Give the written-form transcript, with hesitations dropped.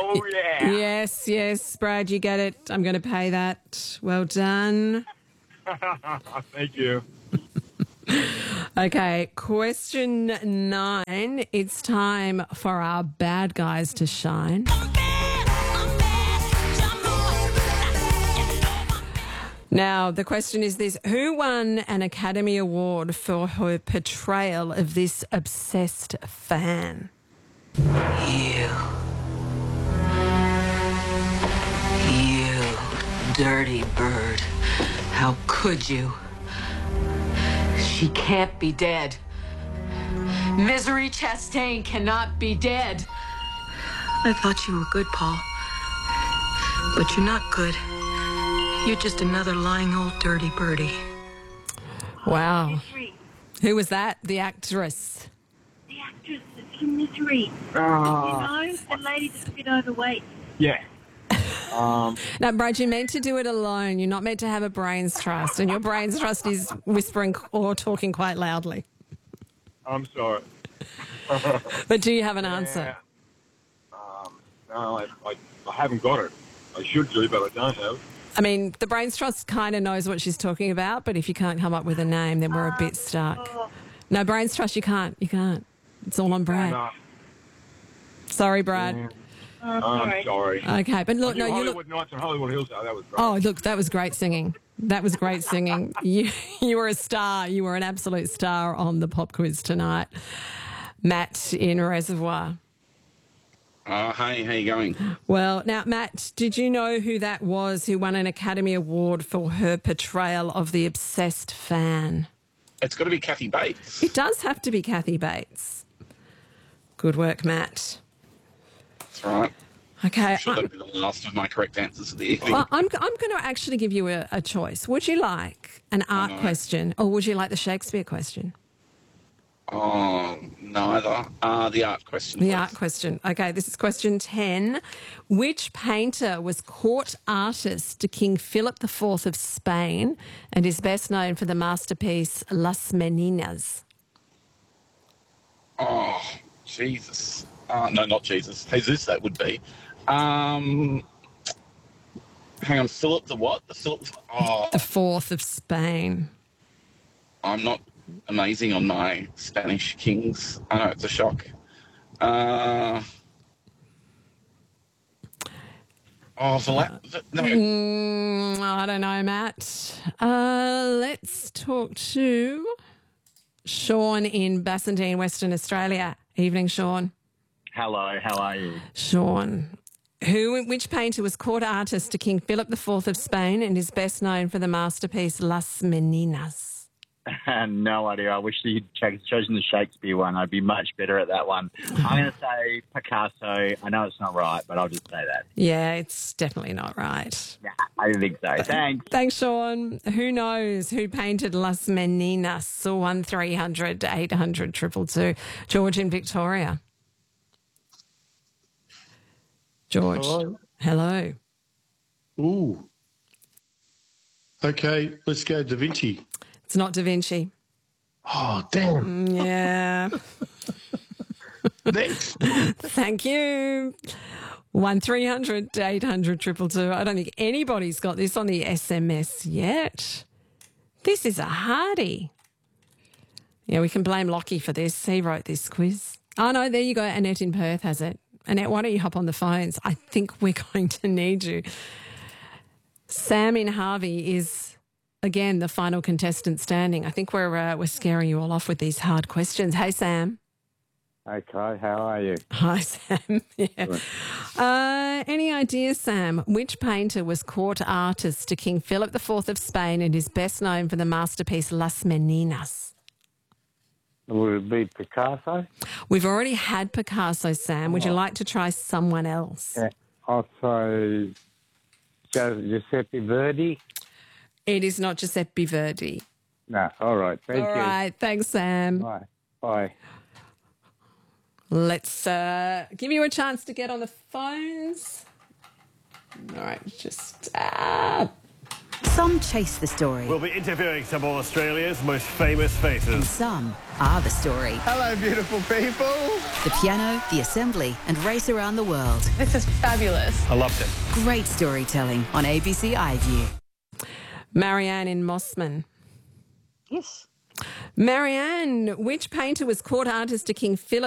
Oh, yeah. Yes, Brad, you get it. I'm going to pay that. Well done. Thank you. Okay, question 9. It's time for our bad guys to shine. Now, the question is this. Who won an Academy Award for her portrayal of this obsessed fan? You dirty bird. How could you? She can't be dead. Misery Chastain cannot be dead. I thought you were good, Paul. But you're not good. You're just another lying old dirty birdie. Wow. Who was that? The actress. The actress is in Misery. Oh. You know, the lady that's a bit overweight. Yeah. Now, Brad, you're meant to do it alone. You're not meant to have a brains trust, and your brains trust is whispering or talking quite loudly. I'm sorry. But do you have an answer? No, I haven't got it. I should do, but I don't have. I mean, the brains trust kind of knows what she's talking about, but if you can't come up with a name, then we're a bit stuck. No, brains trust, you can't. It's all on Brad. No. Sorry, Brad. I'm sorry. Okay, but look, no, you look. Hollywood Nights and Hollywood Hills. Oh, that was great. Oh, look, that was great singing. You were a star. You were an absolute star on the pop quiz tonight. Matt in Reservoir. Hey, how you going? Well, now, Matt, did you know who that was who won an Academy Award for her portrayal of the obsessed fan? It's got to be Kathy Bates. It does have to be Kathy Bates. Good work, Matt. That's right. Okay. I'm sure that'll be the last of my correct answers of the evening. Well, I'm going to actually give you a choice. Would you like an art question or would you like the Shakespeare question? Oh, neither. The art question. The please. art question. Okay, this is question 10. Which painter was court artist to King Philip IV of Spain and is best known for the masterpiece Las Meninas? Oh, Jesus. No, not Jesus. Jesus, that would be. Hang on, Philip the what? The Philip. Oh, The Fourth of Spain. I'm not amazing on my Spanish kings. I know it's a shock. No. I don't know, Matt. Let's talk to Sean in Bassendean, Western Australia. Evening, Sean. Hello, how are you? Sean. Which painter was court artist to King Philip IV of Spain and is best known for the masterpiece Las Meninas? No idea. I wish you'd chosen the Shakespeare one. I'd be much better at that one. I'm going to say Picasso. I know it's not right, but I'll just say that. Yeah, it's definitely not right. Nah, I don't think so. Thanks. Thanks, Sean. Who knows who painted Las Meninas? 1300 800 222. George in Victoria. George. Hello. Hello. Ooh. Okay, let's go Da Vinci. It's not Da Vinci. Oh, damn. Yeah. Next. Thank you. 1300 800 222. I don't think anybody's got this on the SMS yet. This is a hardie. Yeah, we can blame Lockie for this. He wrote this quiz. Oh, no, there you go. Annette in Perth has it. Annette, why don't you hop on the phones? I think we're going to need you. Sam in Harvey is, again, the final contestant standing. I think we're scaring you all off with these hard questions. Hey, Sam. Okay, how are you? Hi, Sam. Yeah. Any ideas, Sam? Which painter was court artist to King Philip IV of Spain and is best known for the masterpiece Las Meninas? Would it be Picasso? We've already had Picasso, Sam. Would you like to try someone else? Yeah, also Giuseppe Verdi? It is not Giuseppe Verdi. No, all right. Thank you. All right. Thanks, Sam. Bye. Bye. Let's give you a chance to get on the phones. All right. Just... Some chase the story. We'll be interviewing some of Australia's most famous faces. And some are the story. Hello, beautiful people. The piano, the assembly, and race around the world. This is fabulous. I loved it. Great storytelling on ABC iView. Marianne in Mossman. Yes. Marianne, which painter was court artist to King Philip